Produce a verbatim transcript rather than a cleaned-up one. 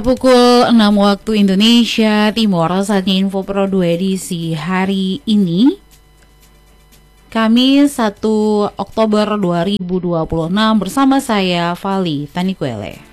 Pukul enam waktu Indonesia Timur, saatnya Info Pro dua edisi hari ini, Kamis satu Oktober dua ribu dua puluh enam, bersama saya Vali Tanikuele.